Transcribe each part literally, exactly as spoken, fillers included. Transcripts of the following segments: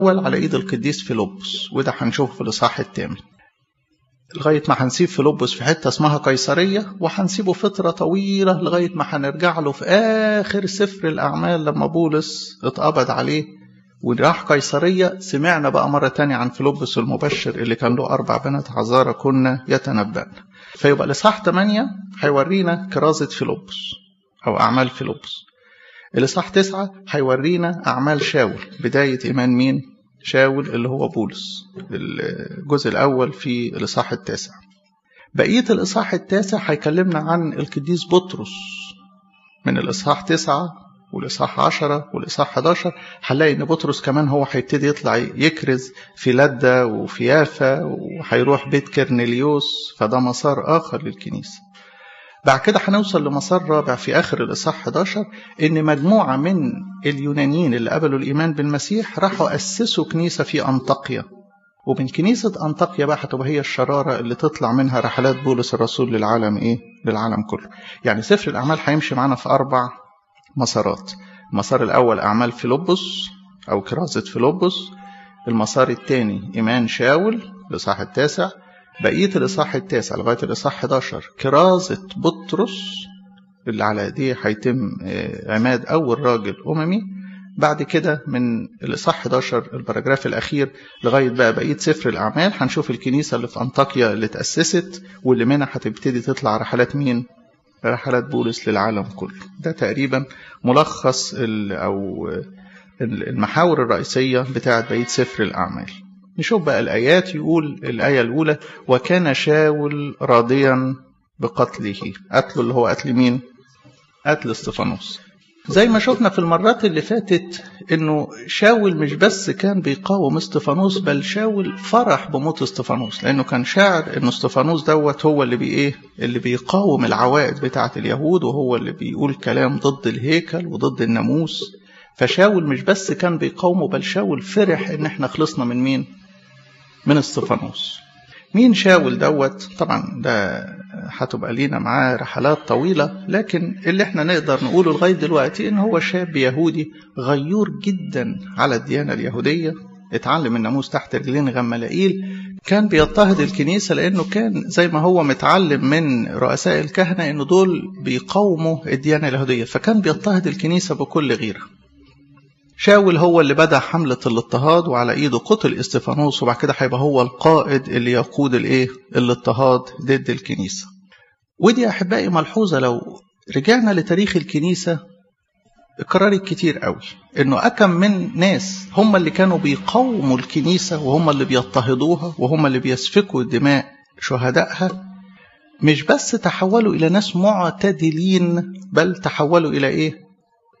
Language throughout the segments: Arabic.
الأول على إيد القديس فيلبس، وده هنشوفه في الإصحاح الثامن، لغاية ما هنسيب فيلبس في حتة اسمها قيصرية، وهنسيبه فترة طويلة لغاية ما هنرجع له في آخر سفر الأعمال لما بولس اتقبض عليه وراح قيصرية. سمعنا بقى مرة تانية عن فيلبس المبشر اللي كان له أربع بنات عذارى كنا يتنبأن. فيبقى الإصحاح ثمانية هيورينا كرازة فيلبس أو أعمال فيلبس. الإصحاح تسعة هيورينا أعمال شاول، بداية إيمان مين؟ شاول اللي هو بولس، الجزء الأول في الإصحاح التاسع. بقية الإصحاح التاسع هيكلمنا عن القديس بطرس من الإصحاح تسعة والإصحاح عشرة والإصحاح حداشر. هنلاقي إن بطرس كمان هو هيبتدي يطلع يكرز في لدة وفي يافا، وهيروح بيت كرنيليوس، فده مسار آخر للكنيسة. بعد كده هنوصل لمسار رابع في آخر الإصحاح حداشر، إن مجموعة من اليونانيين اللي قبلوا الإيمان بالمسيح راحوا أسسوا كنيسة في أنطاكيا، ومن كنيسة أنطاكيا بقى هتبقى هي الشرارة اللي تطلع منها رحلات بولس الرسول للعالم إيه؟ للعالم كله. يعني سفر الأعمال هيمشي معنا في أربع مسارات. المسار الأول أعمال فيلبس أو كرازة فيلبس، المسار الثاني إيمان شاول الإصحاح التاسع، بقية الإصحاح التاسع لغاية الإصحاح حداشر كرازة بطرس اللي على دي هيتم عماد أول راجل أممي. بعد كده من الإصحاح حداشر البراجراف الأخير لغاية بقى بقية سفر الأعمال هنشوف الكنيسة اللي في أنطاكيا اللي تأسست، واللي منها هتبتدي تطلع رحلات مين؟ رحلات بولس للعالم كله. ده تقريبا ملخص أو المحاور الرئيسية بتاعت بقية سفر الأعمال. نشوف بقى الآيات. يقول الآية الأولى: وكان شاول راضيا بقتله. قتله اللي هو قتل مين؟ قتل استفانوس. زي ما شفنا في المرات اللي فاتت انه شاول مش بس كان بيقاوم استفانوس، بل شاول فرح بموت استفانوس، لانه كان شاعر انه استفانوس دوت هو اللي بي ايه اللي بيقاوم العوائد بتاعه اليهود، وهو اللي بيقول كلام ضد الهيكل وضد الناموس. فشاول مش بس كان بيقاومه، بل شاول فرح ان احنا خلصنا من مين؟ من استفانوس. مين شاول دوت؟ طبعا ده هتبقى لينا معاه رحلات طويلة، لكن اللي احنا نقدر نقوله لغاية دلوقتي ان هو شاب يهودي غيور جدا على الديانة اليهودية، اتعلم الناموس تحت رجلين غملائيل، كان بيضطهد الكنيسة لانه كان زي ما هو متعلم من رؤساء الكهنة انه دول بيقاوموا الديانة اليهودية، فكان بيضطهد الكنيسة بكل غيرة. شاول هو اللي بدأ حملة الاضطهاد، وعلى ايده قتل استفانوس، وبعد كده هيبقى هو القائد اللي يقود الايه الاضطهاد ضد الكنيسة. ودي احبائي ملحوظة لو رجعنا لتاريخ الكنيسة اتكررت كتير قوي، انه اكم من ناس هم اللي كانوا بيقاوموا الكنيسة وهم اللي بيضطهدوها وهم اللي بيسفكوا دماء شهدائها، مش بس تحولوا الى ناس معتدلين، بل تحولوا الى ايه؟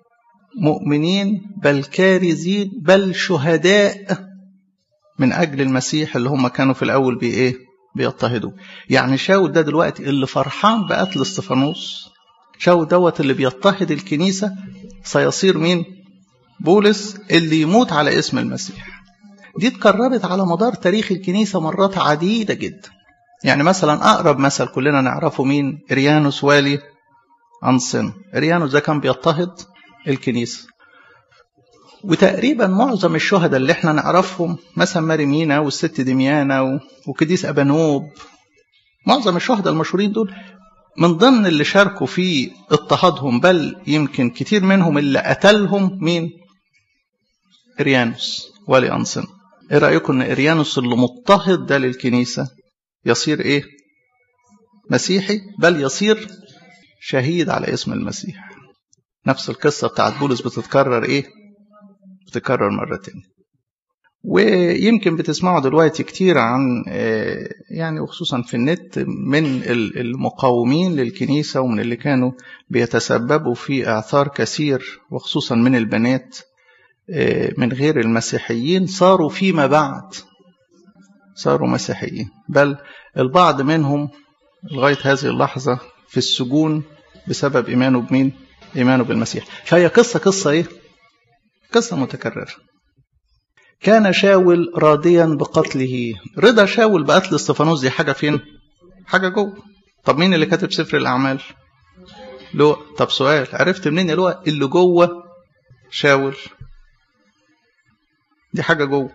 مؤمنين، بل كارزين، بل شهداء من أجل المسيح اللي هم كانوا في الأول بإيه؟ بيضطهدوا. يعني شاول ده دلوقتي اللي فرحان بقتل استفانوس، شاول دوت اللي بيضطهد الكنيسة، سيصير مين؟ بولس اللي يموت على اسم المسيح. دي اتكررت على مدار تاريخ الكنيسة مرات عديدة جدا. يعني مثلا أقرب مثل كلنا نعرفه مين؟ إريانوس والي أنصن. إريانوس ده كان بيضطهد الكنيسة، وتقريبا معظم الشهداء اللي احنا نعرفهم مثلا ماري مينا والست دميانة وقديس أبانوب، معظم الشهداء المشهورين دول من ضمن اللي شاركوا في اضطهادهم، بل يمكن كتير منهم اللي قتلهم مين؟ إريانوس والي أنصن. ايه رأيكم ان إريانوس اللي مضطهد ده للكنيسة يصير ايه؟ مسيحي، بل يصير شهيد على اسم المسيح. نفس القصة بتاعت بولس بتتكرر ايه؟ بتتكرر مرة تانية. ويمكن بتسمعوا دلوقتي كتير عن يعني وخصوصا في النت من المقاومين للكنيسة ومن اللي كانوا بيتسببوا في اعثار كثير، وخصوصا من البنات من غير المسيحيين، صاروا فيما بعد صاروا مسيحيين، بل البعض منهم لغاية هذه اللحظة في السجون بسبب إيمانه بمين؟ إيمانه بالمسيح. فهي قصة قصة إيه؟ قصة متكررة. كان شاول راضيا بقتله. رضا شاول بقتل استفانوس دي حاجة فين؟ حاجة جوه. طب مين اللي كاتب سفر الأعمال؟ لوقا. طب سؤال، عرفت منين يا لوقا اللي جوه شاول؟ دي حاجة جوه.